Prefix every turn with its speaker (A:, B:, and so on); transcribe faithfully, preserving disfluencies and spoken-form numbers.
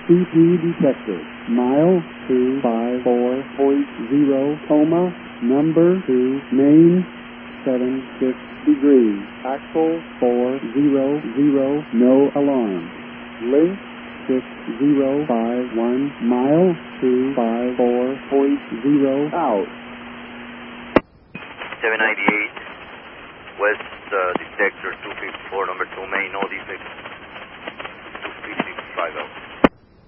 A: C P detected. Mile two five four point zero, coma, number two, main, seven six degrees. Axle four zero zero, no alarm. Link six zero five one, mile two five four point zero, out.
B: seven ninety-eight, West uh, detector two fifty-four, number two, main, no defect, two fifty-five out.